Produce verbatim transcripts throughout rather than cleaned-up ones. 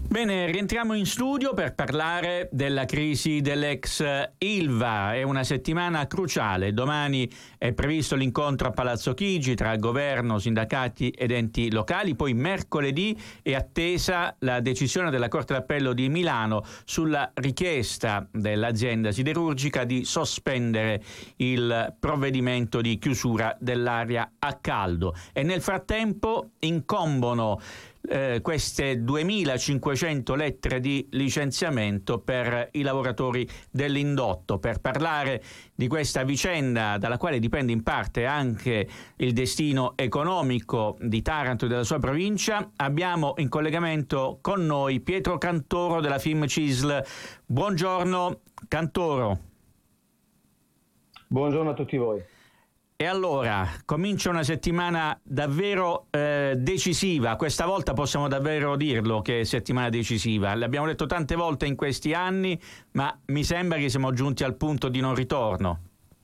Bene, rientriamo in studio per parlare della crisi dell'ex Ilva. È una settimana cruciale. Domani è previsto l'incontro a Palazzo Chigi tra governo, sindacati ed enti locali. Poi mercoledì è attesa la decisione della Corte d'Appello di Milano sulla richiesta dell'azienda siderurgica di sospendere il provvedimento di chiusura dell'area a caldo. E nel frattempo incombono Eh, queste duemilacinquecento lettere di licenziamento per i lavoratori dell'indotto. Per parlare di questa vicenda, dalla quale dipende in parte anche il destino economico di Taranto e della sua provincia, abbiamo in collegamento con noi Pietro Cantoro della Fimcisl. Buongiorno Cantoro. Buongiorno a tutti voi. E allora, comincia una settimana davvero eh, decisiva. Questa volta possiamo davvero dirlo che è settimana decisiva. L'abbiamo detto tante volte in questi anni, ma mi sembra che siamo giunti al punto di non ritorno.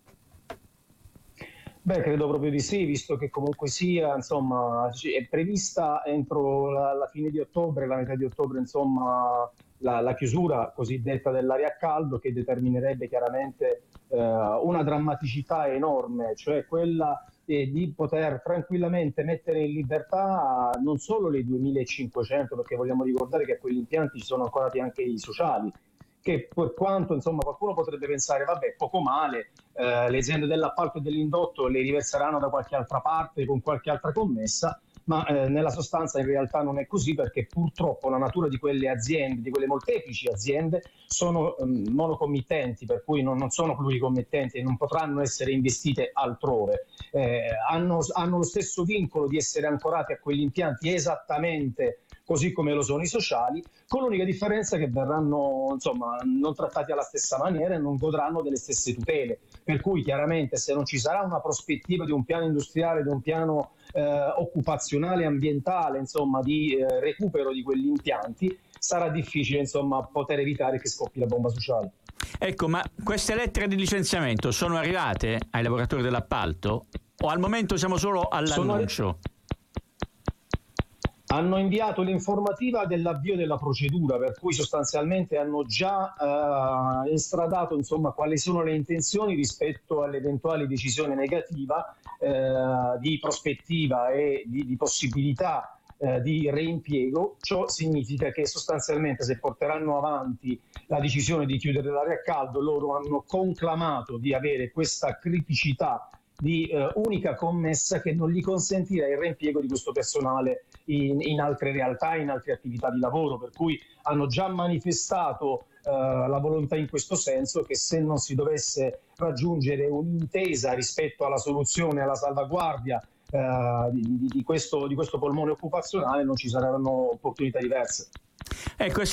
Beh, credo proprio di sì, visto che comunque sia, insomma, è prevista entro la, la fine di ottobre, la metà di ottobre, insomma, la, la chiusura cosiddetta dell'area a caldo, che determinerebbe chiaramente eh, una drammaticità enorme, cioè quella eh, di poter tranquillamente mettere in libertà non solo le duemilacinquecento, perché vogliamo ricordare che a quegli impianti ci sono ancora anche i sociali, che per quanto insomma qualcuno potrebbe pensare vabbè poco male, eh, le aziende dell'appalto e dell'indotto le riverseranno da qualche altra parte con qualche altra commessa, ma eh, nella sostanza in realtà non è così, perché purtroppo la natura di quelle aziende, di quelle molteplici aziende, sono um, monocommittenti, per cui non, non sono pluricommittenti e non potranno essere investite altrove. Eh, hanno, hanno lo stesso vincolo di essere ancorati a quegli impianti esattamente così come lo sono i sociali, con l'unica differenza che verranno insomma non trattati alla stessa maniera e non godranno delle stesse tutele, per cui chiaramente se non ci sarà una prospettiva di un piano industriale, di un piano eh, occupazionale, ambientale, insomma di eh, recupero di quegli impianti, sarà difficile insomma poter evitare che scoppi la bomba sociale. Ecco, ma queste lettere di licenziamento sono arrivate ai lavoratori dell'appalto o al momento siamo solo all'annuncio? Sono... Hanno inviato l'informativa dell'avvio della procedura, per cui sostanzialmente hanno già eh, estradato insomma quali sono le intenzioni rispetto all'eventuale decisione negativa eh, di prospettiva e di, di possibilità eh, di reimpiego. Ciò significa che sostanzialmente se porteranno avanti la decisione di chiudere l'area a caldo, loro hanno conclamato di avere questa criticità di eh, unica commessa che non gli consentirà il reimpiego di questo personale in, in altre realtà, in altre attività di lavoro, per cui hanno già manifestato eh, la volontà in questo senso, che se non si dovesse raggiungere un'intesa rispetto alla soluzione, alla salvaguardia eh, di, di, questo, di questo polmone occupazionale, non ci saranno opportunità diverse. Ecco,